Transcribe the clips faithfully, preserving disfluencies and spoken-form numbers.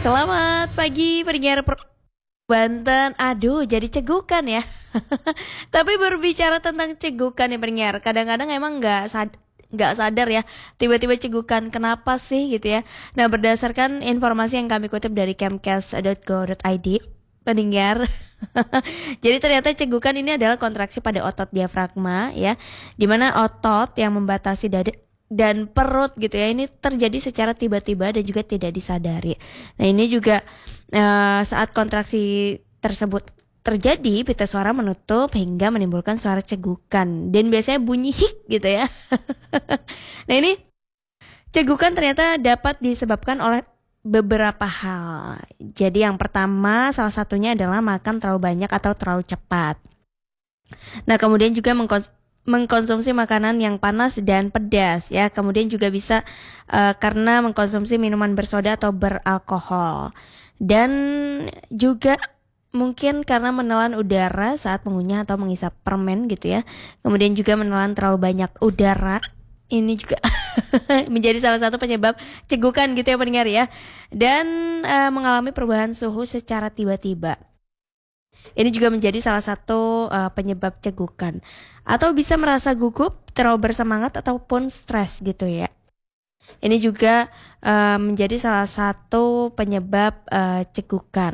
Selamat pagi pendengar Pro Banten. Aduh, jadi cegukan ya. Tapi berbicara tentang cegukan nih pendengar, kadang-kadang emang nggak sad nggak sadar ya, tiba-tiba cegukan. Kenapa sih gitu ya? Nah, berdasarkan informasi yang kami kutip dari kemkes dot go dot i d, pendengar. Jadi ternyata cegukan ini adalah kontraksi pada otot diafragma ya, di mana otot yang membatasi dada dan perut gitu ya, ini terjadi secara tiba-tiba dan juga tidak disadari. Nah ini juga eh, saat kontraksi tersebut terjadi, pita suara menutup hingga menimbulkan suara cegukan dan biasanya bunyi hik gitu ya. Nah ini cegukan ternyata dapat disebabkan oleh beberapa hal. Jadi yang pertama, salah satunya adalah makan terlalu banyak atau terlalu cepat. Nah, kemudian juga mengkons- mengkonsumsi makanan yang panas dan pedas ya. Kemudian juga bisa uh, karena mengkonsumsi minuman bersoda atau beralkohol. Dan juga mungkin karena menelan udara saat mengunyah atau mengisap permen gitu ya. Kemudian juga menelan terlalu banyak udara. Ini juga menjadi salah satu penyebab cegukan gitu ya pendengar ya. Dan uh, mengalami perubahan suhu secara tiba-tiba. Ini juga menjadi salah satu uh, penyebab cegukan. Atau bisa merasa gugup, terlalu bersemangat ataupun stres gitu ya. Ini juga uh, menjadi salah satu penyebab uh, cegukan.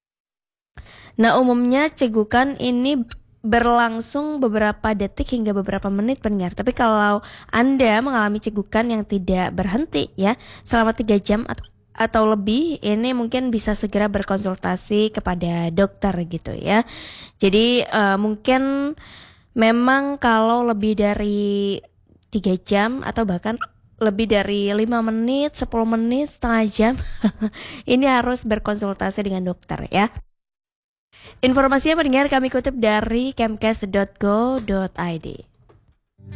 Nah, umumnya cegukan ini berlangsung beberapa detik hingga beberapa menit pendengar. Tapi kalau Anda mengalami cegukan yang tidak berhenti ya selama tiga jam atau atau lebih, ini mungkin bisa segera berkonsultasi kepada dokter gitu ya. Jadi uh, mungkin memang kalau lebih dari tiga jam atau bahkan lebih dari lima menit, sepuluh menit, setengah jam ini harus berkonsultasi dengan dokter ya. Informasinya pendengar kami kutip dari kemkes dot go dot i d.